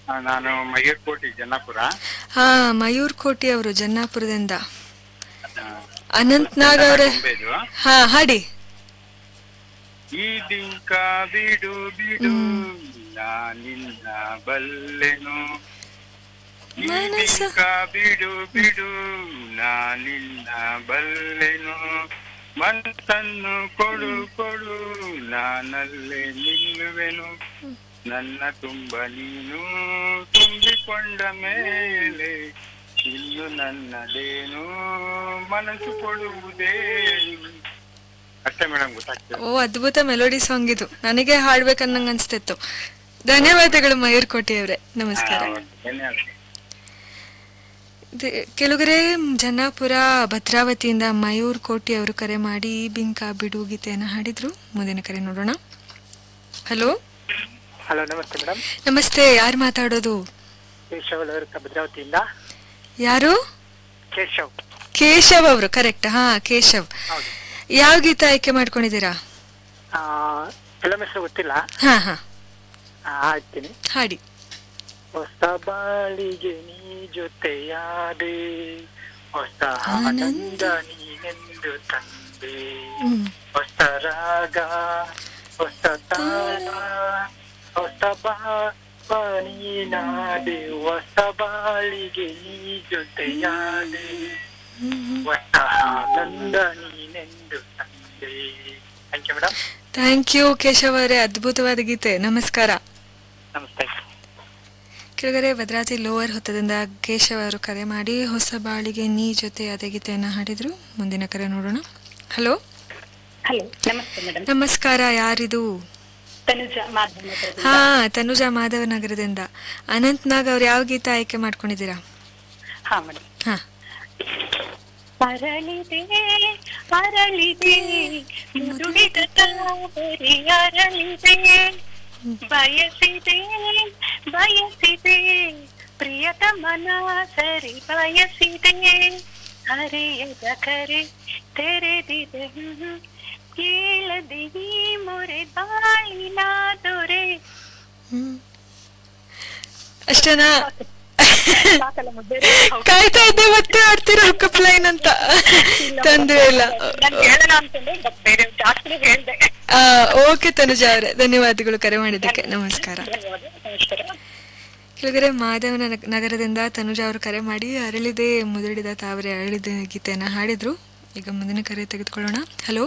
ನಾನು ಮಯೂರ್ಕೋಟಿ ಜನ್ನಾಪುರ. ಹಾ, ಮಯೂರ್ ಕೋಟಿ ಅವರು ಜನ್ನಾಪುರದಿಂದ. ಅನಂತ್ ನಾಗ್ ಅವರೇ, ಹಾ ಹಾಡಿ. ಈ ಬಿಂಕ ಬಿಡು ಬಿಡು ನಾನಿನ್ನ ಬಲ್ಲೆನು, ಈ ಬಿಂಕ ಬಿಡು ಬಿಡು ನಾನಿನ್ನ ಬಲ್ಲೆನು, ಮನಸ್ಸನ್ನು ಕೊಡು ಕೊಡು ನಾನಲ್ಲೇ ನಿಲ್ಲುವೆನು, ನನ್ನ ತುಂಬ ನೀನು ತುಂಬಿಕೊಂಡ ಮೇಲೆ ಇನ್ನು ನನ್ನದೇನು ಮನಸ್ಸು ಕೊಡುವುದೇನು. ಅಷ್ಟೇ ಮೇಡಮ್, ಗೊತ್ತಾಗ್ತದೆ. ಓ, ಅದ್ಭುತ ಮೆಲೋಡಿ ಸಾಂಗ್ ಇದು. ನನಗೆ ಹಾಡ್ಬೇಕನ್ನಂಗ ಅನ್ಸ್ತಿತ್ತು. ಧನ್ಯವಾದಗಳು ಮಯೂರ್ ಕೋಟಿ ಅವರೇ, ನಮಸ್ಕಾರ. ಕೆಲವರೇ ಜನ್ನಾಪುರ ಭದ್ರಾವತಿಯಿಂದ ಮಯೂರ್ ಕೋಟಿ ಅವರು ಕರೆ ಮಾಡಿ ಬಿಂಕ ಬಿಡು ಗೀತೆಯನ್ನು ಹಾಡಿದ್ರು. ಮುಂದಿನ ಕರೆ ನೋಡೋಣ. ಹಲೋ. ಹಲೋ, ನಮಸ್ತೆ ಮೇಡಮ್. ನಮಸ್ತೆ, ಯಾರು ಮಾತಾಡೋದು? ಕೇಶವ್ ಭದ್ರಾವತಿಯಿಂದ. ಯಾರು? ಕೇಶವ್. ಕೇಶವ್ ಅವರು, ಕರೆಕ್ಟ್. ಹಾ, ಕೇಶವ್. ಯಾವ ಗೀತ ಆಯ್ಕೆ ಮಾಡ್ಕೊಂಡಿದ್ದೀರಾ? ಫಿಲಂ ಹೆಸರು ಗೊತ್ತಿಲ್ಲ. ಹಾ ಹಾ, ಹಾಡ್ತೀನಿ, ಹಾಡಿ. ಹೊಸ ಬಾಳಿಗೆ ನೀ ಜೊತೆಯಾದೆ, ಹೊಸ ಆನಂದ ನೀನೆಂದು ತಂದೆ, ಹೊಸ ರಾಗ ಹೊಸ ತಾಳ ಹೊಸ ನೀನಾದೆ, ಹೊಸ ಬಾಳಿಗೆ ನೀ ಜೊತೆಯಾದೆ, ಹೊಸ ಆನಂದ ನೀನೆಂದು ತಂದೆ. Thank you madam. Thank you Keshav ಅವರೇ, ಅದ್ಭುತವಾದ ಗೀತೆ. ನಮಸ್ಕಾರ. ನಮಸ್ತೆ. ಕೆಳಗಡೆ ಭದ್ರಾವತಿ ಲೋವರ್ ಹೊತ್ತದಿಂದ ಕೇಶವ್ ಅವರು ಕರೆ ಮಾಡಿ ಹೊಸ ಬಾಳಿಗೆ ನೀ ಜೊತೆ ಅದೇ ಗೀತೆಯನ್ನು ಹಾಡಿದ್ರು. ಮುಂದಿನ ಕರೆ ನೋಡೋಣ. ಹಲೋ. ಹಲೋ, ನಮಸ್ತೆ ಮೇಡಮ್. ನಮಸ್ಕಾರ, ಯಾರಿದು? ತನುಜಾ ಮಾಧವ. ಹಾ, ತನುಜಾ ಮಾಧವ ನಗರದಿಂದ. ಅನಂತ್ ನಾಗ್ ಅವ್ರು ಯಾವ ಗೀತ ಆಯ್ಕೆ ಮಾಡ್ಕೊಂಡಿದ್ದೀರಾ? ಹಾ ಮೇಡಮ್. ಹಾ. ಅರಳಿದೆ ಅರಳಿದೆ ನುಡಿದ ತಾವರೆ ಅರಳಿದೆ, ಬಯಸಿದೆ ಬಯಸಿದೆ ಪ್ರಿಯತಮನ ಸರಿ ಬಯಸಿದೆ, ಹರೆಯದ ಕರೆ ತೆರೆದಿದೆ ಕೇಳದೆ ಈ ಮೊರೆ ಬಾಳಿನ ದೊರೆ. ಅಷ್ಟೇನಾ? ಕಾಯ್ತಾ ಇದ್ದೆ ಮತ್ತೆ ಆಡ್ತೀರ ಹುಕ್ಕಪ್ ಲೈನ್ ಅಂತ. ತೊಂದ್ರೆ ಇಲ್ಲ. ಓಕೆ ತನುಜಾ ಅವರೇ, ಧನ್ಯವಾದಗಳು ಕರೆ ಮಾಡಿದ್ದಕ್ಕೆ. ನಮಸ್ಕಾರ. ಕೆಳಗಡೆ ಮಾಧವ ನಗರದಿಂದ ತನುಜಾ ಅವರು ಕರೆ ಮಾಡಿ ಅರಳಿದೆ ಮುದುಡಿದ ತಾವರೆ ಅರಳಿದ ಗೀತೆಯನ್ನ ಹಾಡಿದ್ರು. ಈಗ ಮುಂದಿನ ಕರೆ ತೆಗೆದುಕೊಳ್ಳೋಣ. ಹಲೋ.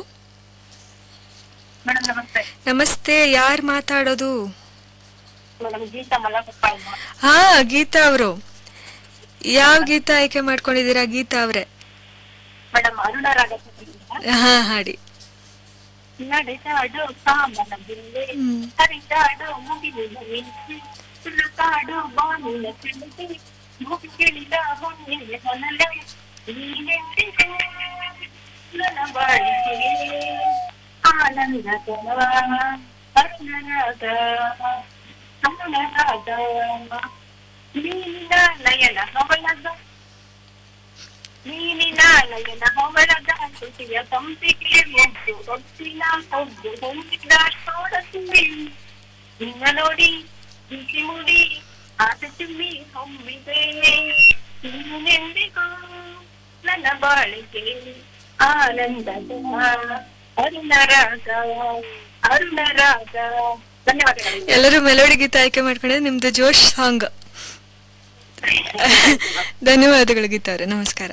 ನಮಸ್ತೆ, ಯಾರು ಮಾತಾಡೋದು? ಹಾ, ಗೀತಾ ಅವರು. ಯಾವ ಗೀತ ಆಯ್ಕೆ ಮಾಡ್ಕೊಂಡಿದ್ದೀರಾ ಗೀತಾ ಅವ್ರೆ? ಹಾ, ಹಾಡಿ. ನಡೆದಾಡು ಕಾಮನ ಬಿಲ್ಲೆ, ಹರಿದಾಡು ಮುಗಿಲಿನ ಮಿಂಚೆ, ಸುಲುಕಾಡು ಬಾನಿನ ಚಿಂತೆ, ಮುಗಿಲಿದ ಹೊನ್ನೆಯ ಹೊನಲೆ, ನೀನೆಂದಿದೆ ನನ್ನ ಬಾಳಿಗೆ ಆನಂದದ ಅರುಣರಾಗ ಅರುಣರಾಗ, ನೀನಿನ ನಯನ ಹವಳಗ ನೀನಿನ ನಯನ ಹೊಗಳದ ತುಟಿಯ ಸಂಪಿಗೆ ಮುದ್ದು ಹೊತ್ತಿನ ಹೊದ್ದು ಹೊಂದಿದ ಸೋಡಸಿಂಬಿ, ನಿನ್ನ ನೋಡಿ ಬಿಸಿ ಮುಡಿ ಆಸೆ ತುಂಬಿ ಹೊಮ್ಮಿದೆ, ನೀನೆಂದಿಗೂ ನನ್ನ ಬಾಳಿಗೆ ಆನಂದದ ಅರುಣರಾಗ ಅರುಣರಾಗ. ಧನ್ಯವಾದಗಳು. ಎಲ್ಲರೂ ಮೆಲೋಡಿ ಗೀತ ಆಯ್ಕೆ ಮಾಡ್ಕೊಂಡಿದ್ರೆ ನಿಮ್ದು ಜೋಶ್ ಸಾಂಗ್. ಧನ್ಯವಾದಗಳು ಗೀತಾ ಅವರೇ, ನಮಸ್ಕಾರ.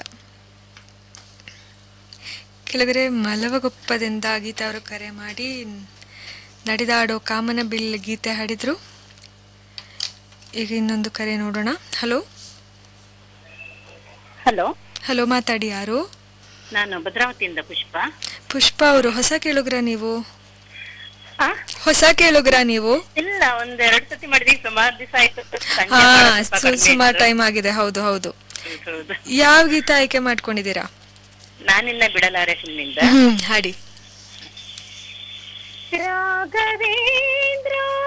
ಕೆಳಗಡೆ ಮಲವಗೊಪ್ಪದಿಂದ ಗೀತಾ ಅವರು ಕರೆ ಮಾಡಿ ನಡೆದಾಡೋ ಕಾಮನ ಬಿಲ್ ಗೀತೆ ಹಾಡಿದ್ರು. ಈಗ ಇನ್ನೊಂದು ಕರೆ ನೋಡೋಣ. ಹಲೋ. ಹಲೋ. ಹಲೋ, ಮಾತಾಡಿ. ಯಾರು? ನಾನು ಭದ್ರಾವತಿಯಿಂದ ಪುಷ್ಪ. ಪುಷ್ಪ ಅವರು ಹೊಸ ಕೇಳುಗ್ರ ನೀವು? ಹೊಸ ಕೇಳುಗ್ರ ನೀವು? ಇಲ್ಲ, ಒಂದೆರಡು ಸತಿ ಮಾಡಿದ್ವಿ, ಸುಮಾರು ದಿವಸ ಆಯ್ತು. ಹಾ, ಸುಮಾರು ಟೈಮ್ ಆಗಿದೆ. ಹೌದು ಹೌದು. ಯಾವ ಗೀತ ಆಯ್ಕೆ ಮಾಡ್ಕೊಂಡಿದ್ದೀರಾ? ನಾನಿನ್ನ ಬಿಡಲಾರೆ ಫಿಲ್ಮಿಂದ. ಹಾಡಿ. ರಾಘವೇಂದ್ರ